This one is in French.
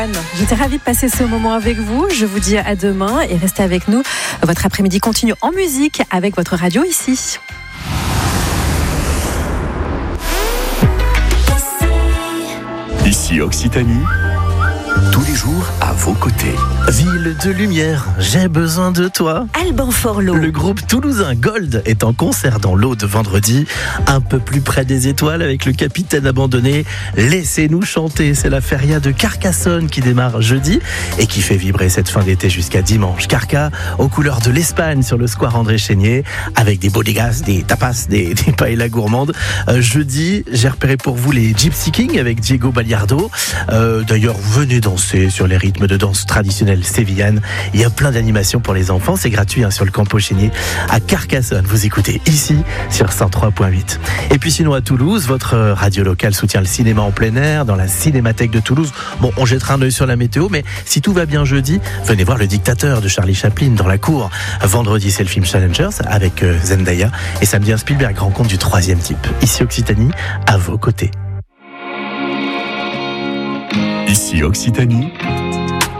J'étais ravie de passer ce moment avec vous. Je vous dis à demain et restez avec nous. Votre après-midi continue en musique avec votre radio ici. Ici Occitanie, tous les jours à vos côtés. Ville de lumière, j'ai besoin de toi. Alban Forlot. Le groupe toulousain Gold est en concert dans l'Aude vendredi, un peu plus près des étoiles avec le capitaine abandonné. Laissez-nous chanter, c'est la feria de Carcassonne qui démarre jeudi et qui fait vibrer cette fin d'été jusqu'à dimanche. Carca aux couleurs de l'Espagne sur le square André Chénier avec des bodegas, des tapas, des paellas gourmandes. Jeudi, j'ai repéré pour vous les Gypsy Kings avec Diego Baliardo. D'ailleurs, venez danser sur les rythmes de danse traditionnels sévillanes. Il y a plein d'animations pour les enfants. C'est gratuit sur le Campo Chénier à Carcassonne. Vous écoutez ici sur 103.8. Et puis sinon à Toulouse, votre radio locale soutient le cinéma en plein air dans la Cinémathèque de Toulouse. Bon, on jettera un œil sur la météo, mais si tout va bien jeudi, venez voir Le Dictateur de Charlie Chaplin dans la cour. Vendredi, c'est le film Challengers avec Zendaya. Et samedi, un Spielberg rencontre du troisième type. Ici Occitanie, à vos côtés. Ici Occitanie,